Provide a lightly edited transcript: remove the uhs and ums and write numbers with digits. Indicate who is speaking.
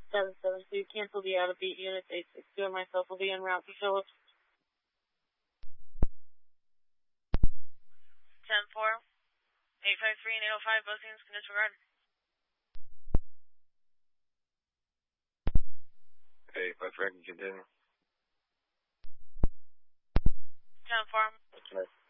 Speaker 1: 7-7, so you cancel the out of beat units. 862 and myself will be en route to Phillips.
Speaker 2: 10-4, 853 and 805, both units can disregard.
Speaker 3: 853, I can continue.
Speaker 2: 10-4.
Speaker 3: Okay.